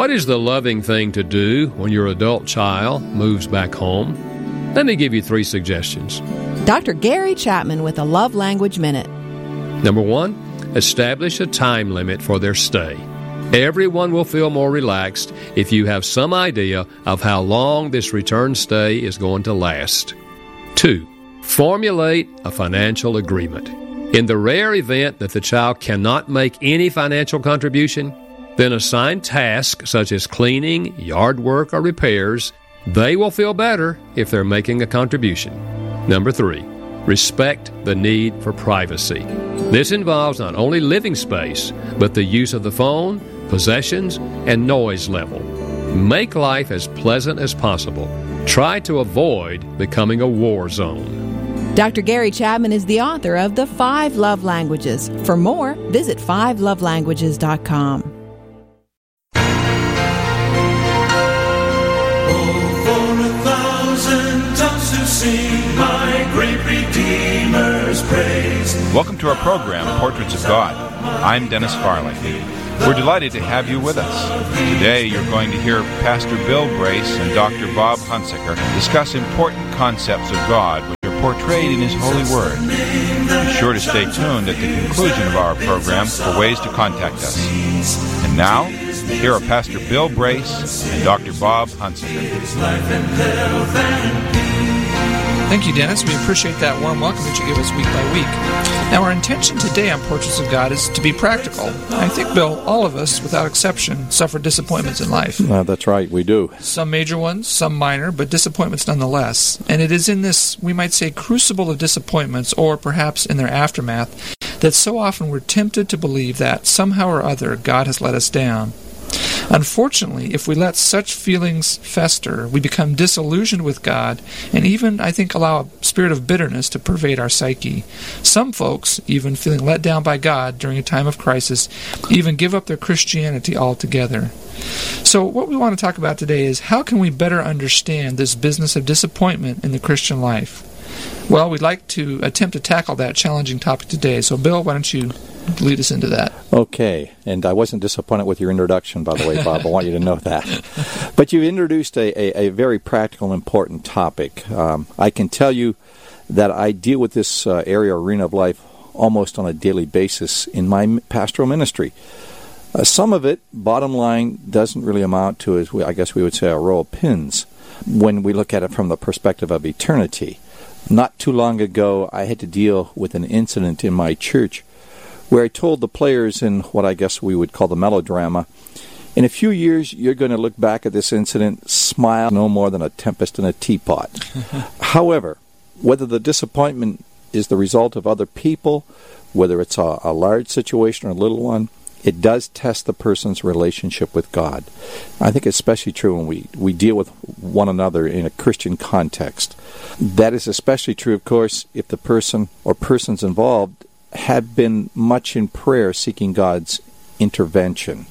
What is the loving thing to do when your adult child moves back home? Let me give you 3 suggestions. Dr. Gary Chapman with a Love Language Minute. Number 1, establish a time limit for their stay. Everyone will feel more relaxed if you have some idea of how long this return stay is going to last. 2, formulate a financial agreement. In the rare event that the child cannot make any financial contribution, then assign tasks such as cleaning, yard work, or repairs. They will feel better if they're making a contribution. Number 3, respect the need for privacy. This involves not only living space, but the use of the phone, possessions, and noise level. Make life as pleasant as possible. Try to avoid becoming a war zone. Dr. Gary Chapman is the author of The 5 Love Languages. For more, visit 5lovelanguages.com. Sing my great Redeemer's praise. Welcome to our program, Portraits of God. I'm Dennis Farley. We're delighted to have you with us. Today you're going to hear Pastor Bill Brace and Dr. Bob Hunsaker discuss important concepts of God which are portrayed in His holy Word. Be sure to stay tuned at the conclusion of our program for ways to contact us. And now, here are Pastor Bill Brace and Dr. Bob Hunsaker. Thank you, Dennis. We appreciate that warm welcome that you give us week by week. Now, our intention today on Portraits of God is to be practical. I think, Bill, all of us, without exception, suffer disappointments in life. That's right, we do. Some major ones, some minor, but disappointments nonetheless. And it is in this, we might say, crucible of disappointments, or perhaps in their aftermath, that so often we're tempted to believe that somehow or other God has let us down. Unfortunately, if we let such feelings fester, we become disillusioned with God and even, I think, allow a spirit of bitterness to pervade our psyche. Some folks, even feeling let down by God during a time of crisis, even give up their Christianity altogether. So what we want to talk about today is how can we better understand this business of disappointment in the Christian life? Well, we'd like to attempt to tackle that challenging topic today. So, Bill, why don't you lead us into that? Okay, and I wasn't disappointed with your introduction, by the way, Bob. I want you to know that. But you introduced a very practical, important topic. I can tell you that I deal with this arena of life almost on a daily basis in my pastoral ministry. Some of it, bottom line, doesn't really amount to, as I guess we would say, a row of pins when we look at it from the perspective of eternity. Not too long ago, I had to deal with an incident in my church where I told the players in what I guess we would call the melodrama, in a few years, you're going to look back at this incident, smile no more than a tempest in a teapot. However, whether the disappointment is the result of other people, whether it's a large situation or a little one, it does test the person's relationship with God. I think it's especially true when we deal with one another in a Christian context. That is especially true, of course, if the person or persons involved have been much in prayer seeking God's intervention.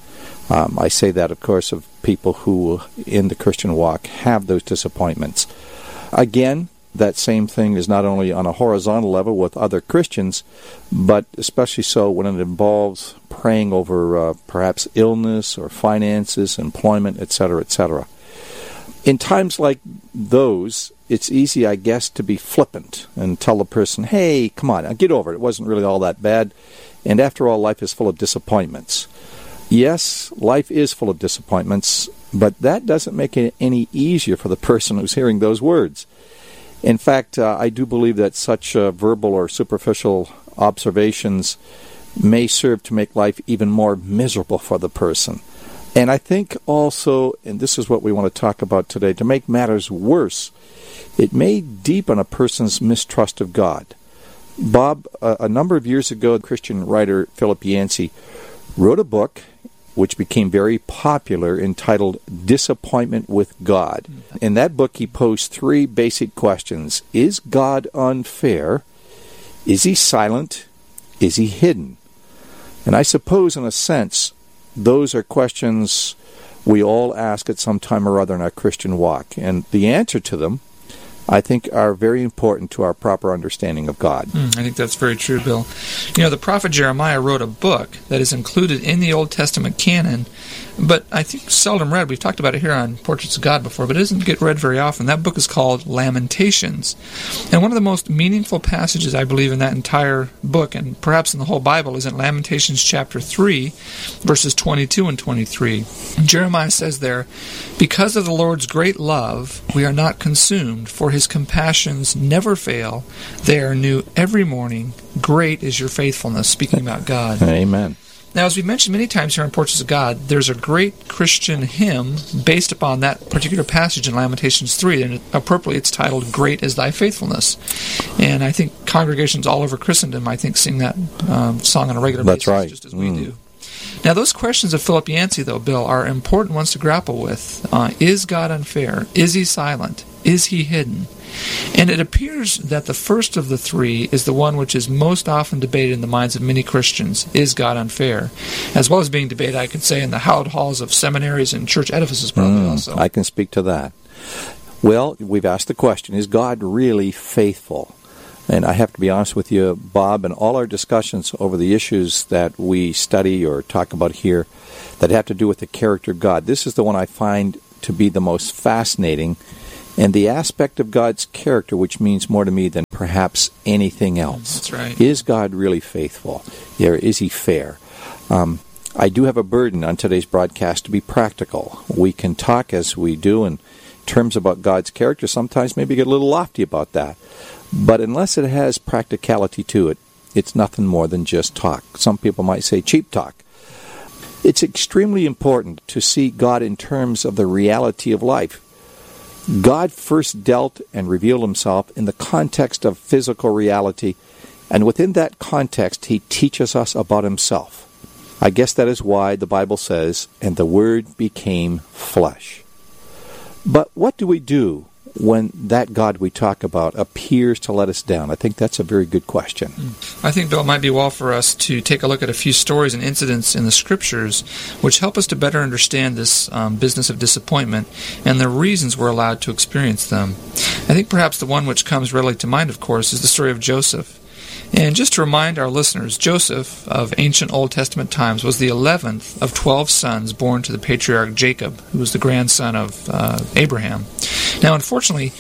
I say that, of course, of people who in the Christian walk have those disappointments. Again, that same thing is not only on a horizontal level with other Christians, but especially so when it involves praying over perhaps illness or finances, employment, etc., etc. In times like those, it's easy, I guess, to be flippant and tell the person, hey, come on, get over it. It wasn't really all that bad. And after all, life is full of disappointments. Yes, life is full of disappointments, but that doesn't make it any easier for the person who's hearing those words. In fact, I do believe that such verbal or superficial observations may serve to make life even more miserable for the person. And I think also, and this is what we want to talk about today, to make matters worse, it may deepen a person's mistrust of God. Bob, a number of years ago, Christian writer Philip Yancey wrote a book which became very popular, entitled Disappointment with God. In that book, he posed 3 basic questions. Is God unfair? Is He silent? Is He hidden? And I suppose, in a sense, those are questions we all ask at some time or other in our Christian walk. And the answer to them, I think are very important to our proper understanding of God. I think that's very true, Bill. The prophet Jeremiah wrote a book that is included in the Old Testament canon, but I think seldom read. We've talked about it here on Portraits of God before, but it doesn't get read very often. That book is called Lamentations. And one of the most meaningful passages, I believe, in that entire book, and perhaps in the whole Bible, is in Lamentations chapter 3, verses 22 and 23. Jeremiah says there, "Because of the Lord's great love, we are not consumed, for his compassions never fail. They are new every morning. Great is your faithfulness," speaking about God. Amen. Now, as we mentioned many times here on Portraits of God, there's a great Christian hymn based upon that particular passage in Lamentations 3, and appropriately it's titled, "Great is Thy Faithfulness." And I think congregations all over Christendom, sing that song on a regular basis, right. just as we do. Now, those questions of Philip Yancey, though, Bill, are important ones to grapple with. Is God unfair? Is he silent? Is he hidden? And it appears that the first of the three is the one which is most often debated in the minds of many Christians. Is God unfair? As well as being debated, I could say, in the hallowed halls of seminaries and church edifices probably also. I can speak to that. Well, we've asked the question, is God really faithful? And I have to be honest with you, Bob, in all our discussions over the issues that we study or talk about here that have to do with the character of God, this is the one I find to be the most fascinating, and the aspect of God's character which means more to me than perhaps anything else. That's right. Is God really faithful? Is he fair? I do have a burden on today's broadcast to be practical. We can talk as we do in terms about God's character, sometimes maybe get a little lofty about that. But unless it has practicality to it, it's nothing more than just talk. Some people might say cheap talk. It's extremely important to see God in terms of the reality of life. God first dealt and revealed himself in the context of physical reality, and within that context, he teaches us about himself. I guess that is why the Bible says, "And the Word became flesh." But what do we do when that God we talk about appears to let us down? I think that's a very good question. I think, Bill, it might be well for us to take a look at a few stories and incidents in the Scriptures which help us to better understand this business of disappointment and the reasons we're allowed to experience them. I think perhaps the one which comes readily to mind, of course, is the story of Joseph. And just to remind our listeners, Joseph of ancient Old Testament times was the 11th of 12 sons born to the patriarch Jacob, who was the grandson of Abraham. Now, unfortunately,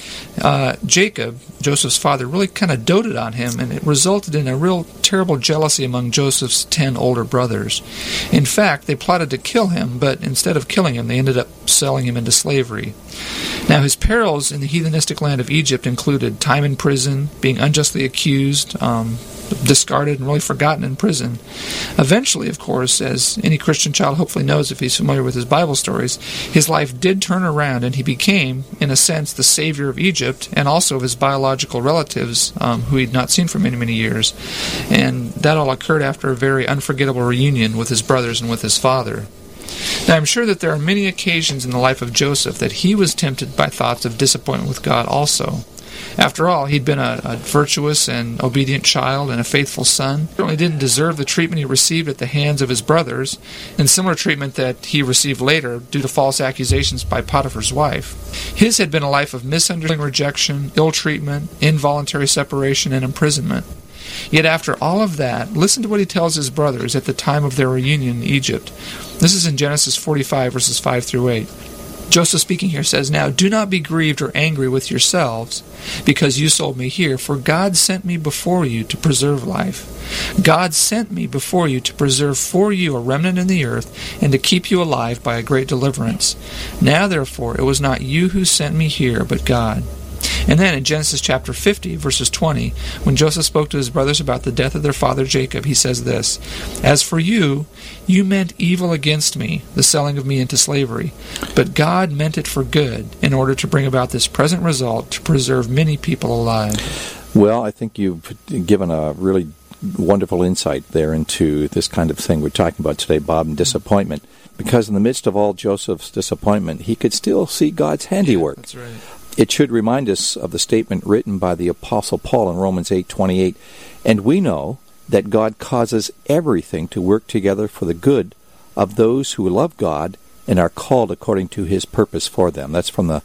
Jacob, Joseph's father, really kind of doted on him, and it resulted in a real terrible jealousy among Joseph's 10 older brothers. In fact, they plotted to kill him, but instead of killing him, they ended up selling him into slavery. Now, his perils in the heathenistic land of Egypt included time in prison, being unjustly accused, discarded and really forgotten in prison. Eventually, of course, as any Christian child hopefully knows if he's familiar with his Bible stories, his life did turn around and he became, in a sense, the savior of Egypt and also of his biological relatives who he'd not seen for many, many years. And that all occurred after a very unforgettable reunion with his brothers and with his father. Now, I'm sure that there are many occasions in the life of Joseph that he was tempted by thoughts of disappointment with God also. After all, he'd been a virtuous and obedient child and a faithful son. He certainly didn't deserve the treatment he received at the hands of his brothers, and similar treatment that he received later due to false accusations by Potiphar's wife. His had been a life of misunderstanding, rejection, ill treatment, involuntary separation, and imprisonment. Yet after all of that, listen to what he tells his brothers at the time of their reunion in Egypt. This is in Genesis 45, verses 5 through 8. Joseph speaking here says, "Now do not be grieved or angry with yourselves, because you sold me here, for God sent me before you to preserve life. God sent me before you to preserve for you a remnant in the earth, and to keep you alive by a great deliverance. Now therefore it was not you who sent me here, but God." And then in Genesis chapter 50, verses 20, when Joseph spoke to his brothers about the death of their father Jacob, he says this, "As for you, you meant evil against me, the selling of me into slavery. But God meant it for good, in order to bring about this present result, to preserve many people alive." Well, I think you've given a really wonderful insight there into this kind of thing we're talking about today, Bob, and disappointment. Because in the midst of all Joseph's disappointment, he could still see God's handiwork. That's right. It should remind us of the statement written by the Apostle Paul in Romans 8:28, "And we know that God causes everything to work together for the good of those who love God and are called according to his purpose for them." That's from the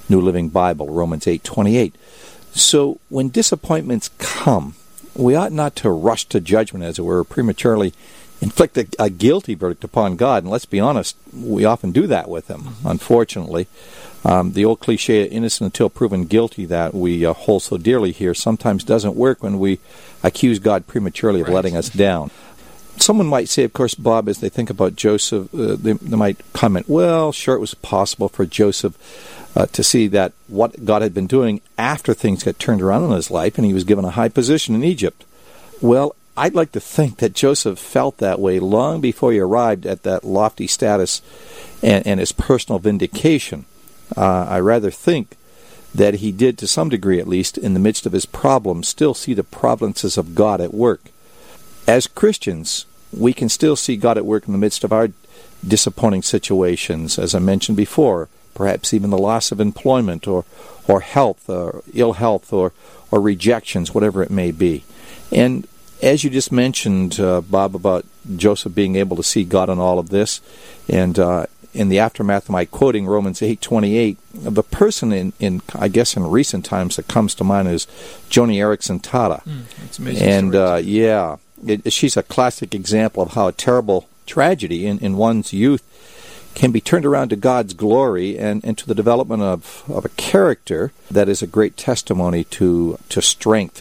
New Living Bible, Romans 8:28. So when disappointments come, we ought not to rush to judgment, as it were, prematurely inflict a guilty verdict upon God. And let's be honest, we often do that with Him, unfortunately. The old cliche, innocent until proven guilty, that we hold so dearly here, sometimes doesn't work when we accuse God prematurely of letting us down. Someone might say, of course, Bob, as they think about Joseph, they might comment, well, sure, it was possible for Joseph to see that what God had been doing after things got turned around in his life, and he was given a high position in Egypt. Well, I'd like to think that Joseph felt that way long before he arrived at that lofty status and his personal vindication. I rather think that he did, to some degree at least, in the midst of his problems, still see the providences of God at work. As Christians, we can still see God at work in the midst of our disappointing situations, as I mentioned before, perhaps even the loss of employment or health, or ill health, or rejections, whatever it may be. And as you just mentioned, Bob, about Joseph being able to see God in all of this, and in the aftermath of my quoting Romans 8:28, the person in I guess in recent times that comes to mind is Joni Eareckson Tada. That's amazing. And she's a classic example of how a terrible tragedy in one's youth can be turned around to God's glory and to the development of a character that is a great testimony to strength